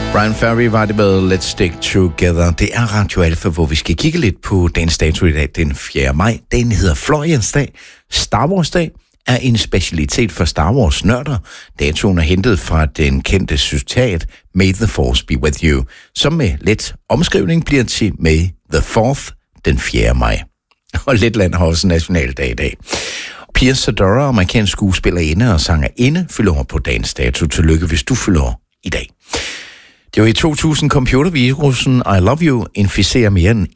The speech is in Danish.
Brian Ferry var det med Let's Stick Together. Det er Radio Alfa, hvor vi skal kigge lidt på dagens dato i dag, den 4. maj. Den hedder Floriansdag. Star Wars Dag er en specialitet for Star Wars nørder. Datoen er hentet fra den kendte citat May the Force be with you, som med let omskrivning bliver til May the 4th, den 4. maj. Og Letland har også nationaldag i dag. Pia Zadora, amerikansk skuespillerinde og sangerinde, fylder år på dagens dato. Tillykke, hvis du fylder år i dag. Det var i 2000 computervirusen I Love You inficerer mere end